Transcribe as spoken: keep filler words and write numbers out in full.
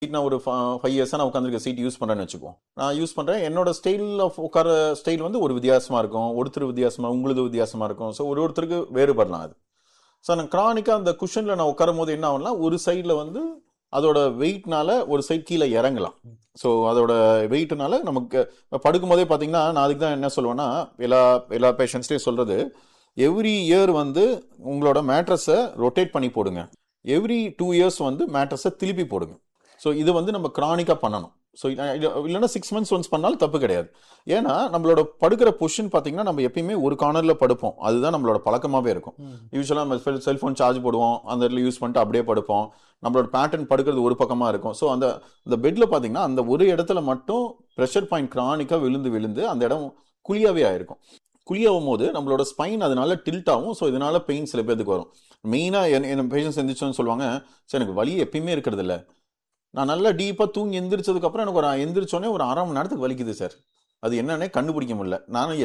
Seat நான் ஒரு five இயர்ஸாக நான் உட்காந்துருக்க சீட் யூஸ் பண்ணுறேன்னு வச்சுக்குவோம். நான் யூஸ் பண்ணுறேன், என்னோட ஸ்டைல் ஆஃப் உட்கார ஸ்டைல் வந்து ஒரு வித்தியாசமாக இருக்கும், ஒருத்தர் வித்தியாசமாக, உங்களுது வித்தியாசமாக இருக்கும். ஸோ ஒரு ஒருத்தருக்கு வேறுபடலாம் அது. ஸோ நான் கிரானிக்காக அந்த குஷனில் நான் உட்காரும் போது என்ன ஆகும்னா, ஒரு சைடில் வந்து அதோட வெயிட்னால ஒரு சைட் கீழே இறங்கலாம். ஸோ அதோட வெயிட்னால நமக்கு படுக்கும் போதே பார்த்தீங்கன்னா, நான் அதுக்கு தான் என்ன சொல்லுவேன்னா, எல்லா எல்லா பேஷண்ட்ஸ்டையும் சொல்கிறது, எவ்ரி இயர் வந்து உங்களோட மேட்ரஸை ரொட்டேட் பண்ணி போடுங்க, எவ்ரி டூ இயர்ஸ் வந்து மேட்ரஸை திருப்பி போடுங்க. ஸோ இது வந்து நம்ம கிரானிக்காக பண்ணணும். ஸோ இல்லைன்னா சிக்ஸ் மந்த்ஸ் ஒன்ஸ் பண்ணாலும் தப்பு கிடையாது. ஏன்னா நம்மளோட படுக்கிற பொசிஷன் பார்த்தீங்கன்னா, நம்ம எப்பயுமே ஒரு கார்னரில் படுப்போம், அதுதான் நம்மளோட பழக்கமாகவே இருக்கும். யூஸ்வலாக நம்ம செல்ஃபோன் சார்ஜ் போடுவோம், அந்த இடத்துல யூஸ் பண்ணிட்டு அப்படியே படுப்போம். நம்மளோட பேட்டர்ன் படுக்கிறது ஒரு பக்கமாக இருக்கும். ஸோ அந்த அந்த பெட்டில் பார்த்தீங்கன்னா, அந்த ஒரு இடத்துல மட்டும் ப்ரெஷர் பாயிண்ட் கிரானிக்காக விழுந்து விழுந்து அந்த இடம் குழியாவே ஆயிருக்கும். குழியாகும் போது நம்மளோட ஸ்பைன் அதனால டில்ட் ஆகும். ஸோ இதனால பெயின் சில பேருக்கு வரும். மெயினாக என் என் பேஷண்ட்ஸ் எந்திரிச்சோன்னு சொல்லுவாங்க, சார் எனக்கு வலி எப்பயுமே இருக்கிறது இல்லை, நான் நல்லா டீப்பாக தூங்கி எந்திரிச்சதுக்கப்புறம் எனக்கு ஒரு எந்திரிச்சோடனே ஒரு அரை மணி நேரத்துக்கு வலிக்குது சார், அது என்னன்னே கண்டுபிடிக்க முடியல. நானும்